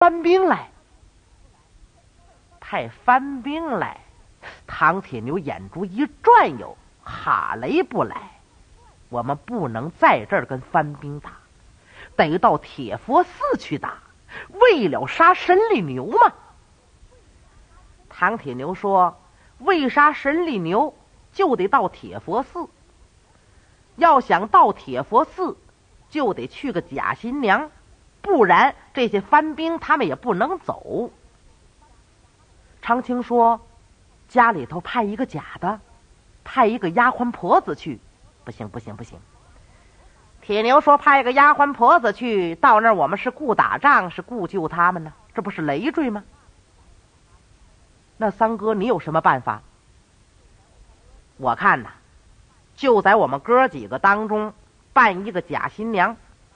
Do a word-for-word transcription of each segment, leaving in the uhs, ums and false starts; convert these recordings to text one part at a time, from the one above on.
番兵来，派番兵来。唐铁牛眼珠一转悠，哈雷不来，我们不能在这儿跟番兵打，得到铁佛寺去打，为了杀神力牛嘛。唐铁牛说，为杀神力牛就得到铁佛寺，要想到铁佛寺就得去个假新娘，不然这些番兵他们也不能走。长青说，家里头派一个假的，派一个丫鬟婆子去。不行不行不行。铁牛说，派个丫鬟婆子去，到那儿我们是顾打仗是顾救他们呢，这不是累赘吗？那三哥你有什么办法？我看呐，就在我们哥几个当中扮一个假新娘。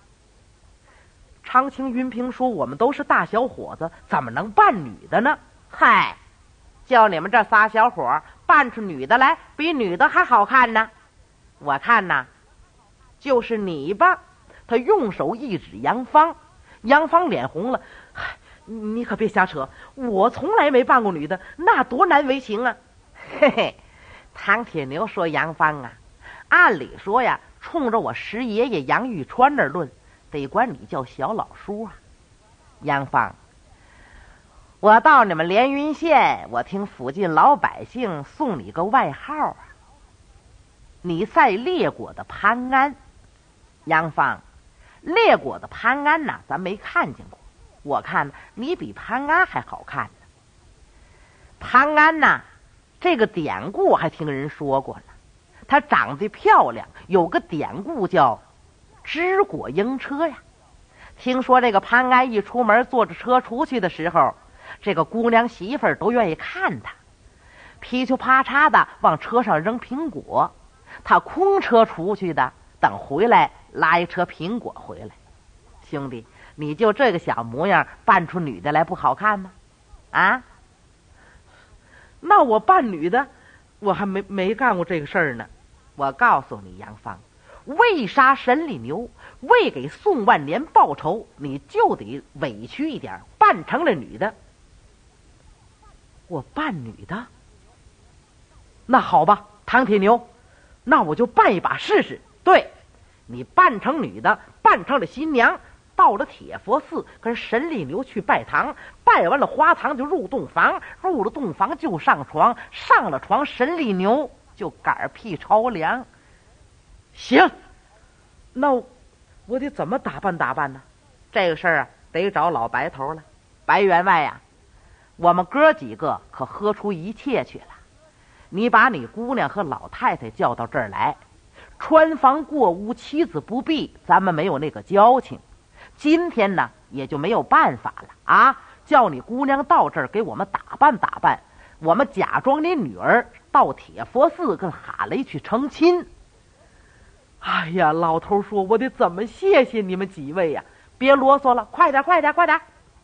长青云平说，我们都是大小伙子，怎么能扮女的呢？嗨，叫你们这仨小伙扮出女的来，比女的还好看呢。我看呐，就是你吧。他用手一指杨芳，杨芳脸红了。你可别瞎扯，我从来没扮过女的，那多难为情啊。嘿嘿，唐铁牛说，杨芳啊，按理说呀，冲着我十爷爷杨玉川那儿论，得管你叫小老叔啊。杨芳，我到你们连云县，我听附近老百姓送你个外号啊，你在列国的潘安。杨芳，列国的潘安呐，咱没看见过，我看你比潘安还好看呢。潘安呐，这个典故还听人说过呢，她长得漂亮，有个典故叫知果鹰车呀。听说这个潘安一出门坐着车出去的时候，这个姑娘媳妇儿都愿意看他，噼里啪嚓的往车上扔苹果，他空车出去的，等回来拉一车苹果回来。兄弟，你就这个小模样扮出女的来不好看吗？啊？那我扮女的，我还没没干过这个事儿呢。我告诉你，杨芳，为杀神力牛，为给宋万年报仇，你就得委屈一点，扮成了女的。我扮女的？那好吧，唐铁牛，那我就扮一把试试。对，你扮成女的，扮成了新娘，到了铁佛寺跟神力牛去拜堂，拜完了花堂就入洞房，入了洞房就上床，上了床神力牛就嗝屁朝凉。行，那我得怎么打扮打扮呢？这个事儿啊，得找老白头了。白员外呀、啊，我们哥几个可喝出一切去了。你把你姑娘和老太太叫到这儿来，穿房过屋，妻子不避，咱们没有那个交情。今天呢，也就没有办法了啊！叫你姑娘到这儿给我们打扮打扮，我们假装你女儿到铁佛寺跟哈雷去成亲。哎呀，老头说，我得怎么谢谢你们几位呀、啊？别啰嗦了，快点，快点，快点！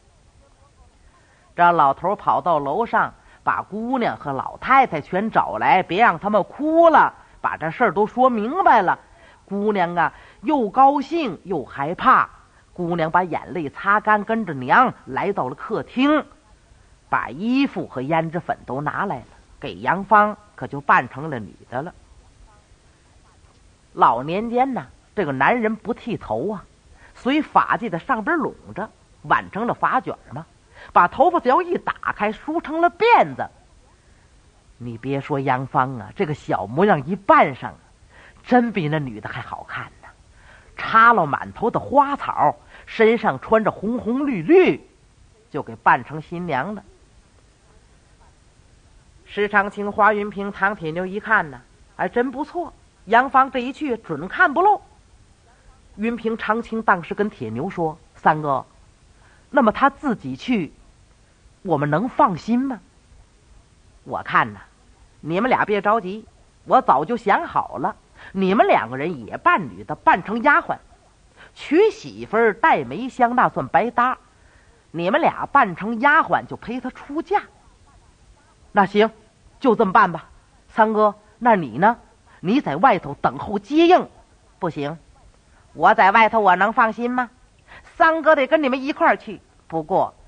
这老头跑到楼上，把姑娘和老太太全找来，别让他们哭了，把这事儿都说明白了。姑娘啊，又高兴又害怕。姑娘把眼泪擦干，跟着娘来到了客厅，把衣服和胭脂粉都拿来了，给杨芳可就扮成了女的了。老年间呢，这个男人不剃头啊，随发髻的上边拢着，挽成了发卷嘛，把头发只要一打开，梳成了辫子。你别说杨芳啊，这个小模样一扮上，真比那女的还好看呢。插了满头的花草，身上穿着红红绿绿，就给扮成新娘了。石长青、花云平、唐铁牛一看呢，还真不错，杨芳这一去准看不漏。云平、长青当时跟铁牛说：“三哥，那么他自己去，我们能放心吗？”我看呐，你们俩别着急，我早就想好了，你们两个人也扮女的，扮成丫鬟，娶媳妇儿戴梅香那算白搭，你们俩扮成丫鬟就陪她出嫁。那行，就这么办吧。三哥，那你呢？你在外头等候接应。不行，我在外头我能放心吗？三哥得跟你们一块儿去，不过